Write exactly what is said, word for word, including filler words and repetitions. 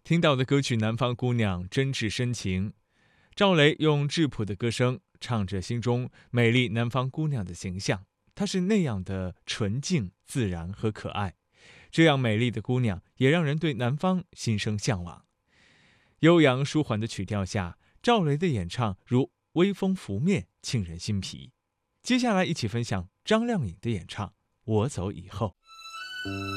听到的歌曲《南方姑娘》真挚深情，赵雷用质朴的歌声唱着心中美丽南方姑娘的形象，她是那样的纯净、自然和可爱。这样美丽的姑娘也让人对南方心生向往。悠扬舒缓的曲调下，赵雷的演唱如微风拂面，沁人心脾。接下来一起分享张靓颖的演唱《我走以后》。